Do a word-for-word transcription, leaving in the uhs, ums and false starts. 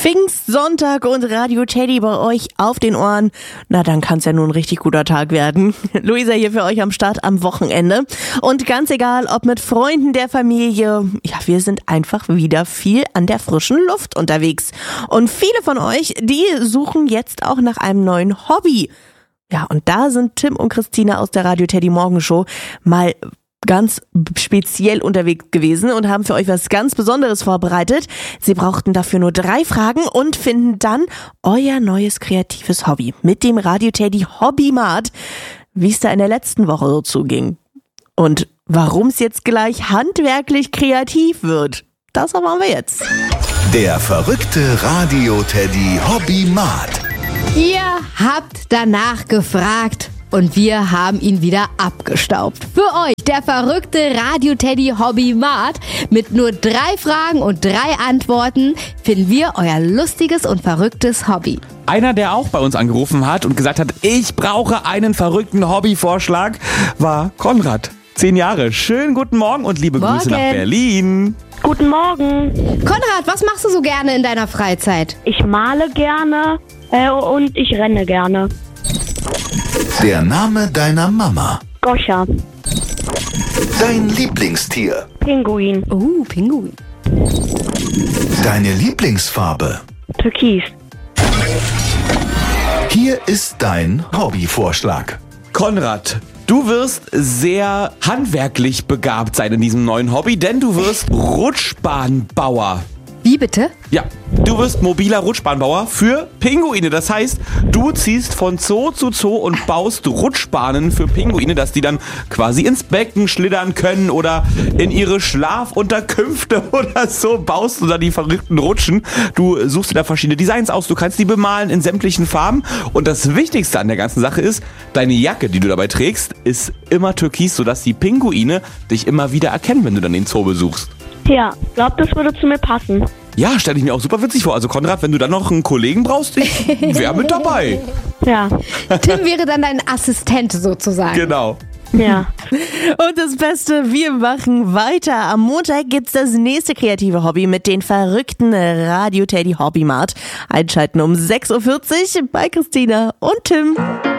Pfingstsonntag und Radio Teddy bei euch auf den Ohren. Na, dann kann es ja nur ein richtig guter Tag werden. Luisa hier für euch am Start am Wochenende. Und ganz egal, ob mit Freunden der Familie, ja, wir sind einfach wieder viel an der frischen Luft unterwegs. Und viele von euch, die suchen jetzt auch nach einem neuen Hobby. Ja, und da sind Tim und Christina aus der Radio Teddy Morgenshow mal ganz speziell unterwegs gewesen und haben für euch was ganz Besonderes vorbereitet. Sie brauchten dafür nur drei Fragen und finden dann euer neues kreatives Hobby mit dem Radio Teddy Hobbymart, wie es da in der letzten Woche so zuging. Und warum es jetzt gleich handwerklich kreativ wird, das erfahren wir jetzt. Der verrückte Radio Teddy Hobbymart. Ihr habt danach gefragt. Und wir haben ihn wieder abgestaubt. Für euch der verrückte Radio Teddy Hobbymart. Mit nur drei Fragen und drei Antworten finden wir euer lustiges und verrücktes Hobby. Einer, der auch bei uns angerufen hat und gesagt hat, ich brauche einen verrückten Hobbyvorschlag, war Konrad. Zehn Jahre. Schönen guten Morgen und liebe Morgen. Grüße nach Berlin. Guten Morgen. Konrad, was machst du so gerne in deiner Freizeit? Ich male gerne äh, und ich renne gerne. Der Name deiner Mama. Goscha. Dein Lieblingstier. Pinguin. Oh, Pinguin. Deine Lieblingsfarbe. Türkis. Hier ist dein Hobbyvorschlag. Konrad, du wirst sehr handwerklich begabt sein in diesem neuen Hobby, denn du wirst Rutschbahnbauer. Wie bitte? Ja, du wirst mobiler Rutschbahnbauer für Pinguine. Das heißt, du ziehst von Zoo zu Zoo und baust Rutschbahnen für Pinguine, dass die dann quasi ins Becken schlittern können oder in ihre Schlafunterkünfte oder so baust du da die verrückten Rutschen. Du suchst dir da verschiedene Designs aus, du kannst die bemalen in sämtlichen Farben. Und das Wichtigste an der ganzen Sache ist, deine Jacke, die du dabei trägst, ist immer türkis, sodass die Pinguine dich immer wieder erkennen, wenn du dann den Zoo besuchst. Ja, ich glaube, das würde zu mir passen. Ja, stelle ich mir auch super witzig vor. Also Konrad, wenn du dann noch einen Kollegen brauchst, ich wäre mit dabei. Ja. Tim wäre dann dein Assistent sozusagen. Genau. Ja. Und das Beste, wir machen weiter. Am Montag gibt's das nächste kreative Hobby mit den verrückten Radio Teddy Hobbymart. Einschalten um sechs Uhr vierzig bei Christina und Tim.